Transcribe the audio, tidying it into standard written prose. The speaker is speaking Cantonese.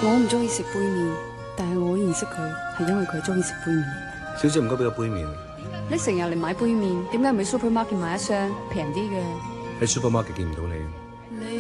我唔中意食杯麵，但係我認識佢係因為佢中意食杯麵。 小姐唔該俾個杯麵。 你成日嚟買杯麵，點解唔去 supermarket 買一箱平啲嘅？ 喺 supermarket 見唔到你。